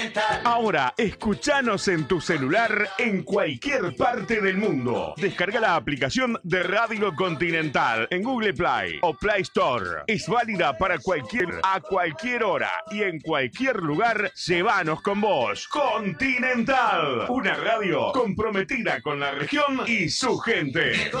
Ahora, escuchanos en tu celular en cualquier parte del mundo. Descarga la aplicación de Radio Continental en Google Play o Play Store. Es válida para a cualquier hora y en cualquier lugar. Llévanos con vos. Continental, una radio comprometida con la región y su gente.